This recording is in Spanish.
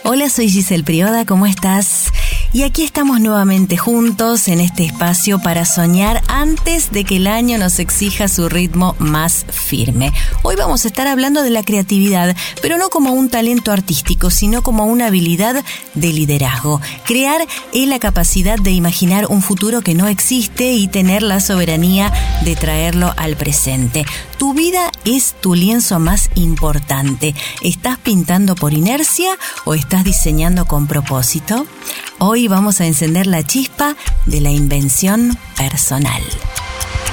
Hola, soy Giselle Prioda, ¿cómo estás? Y aquí estamos nuevamente juntos en este espacio para soñar antes de que el año nos exija su ritmo más firme. Hoy vamos a estar hablando de la creatividad, pero no como un talento artístico, sino como una habilidad de liderazgo. Crear es la capacidad de imaginar un futuro que no existe y tener la soberanía de traerlo al presente. Tu vida es tu lienzo más importante. ¿Estás pintando por inercia o estás diseñando con propósito? Hoy vamos a encender la chispa de la invención personal.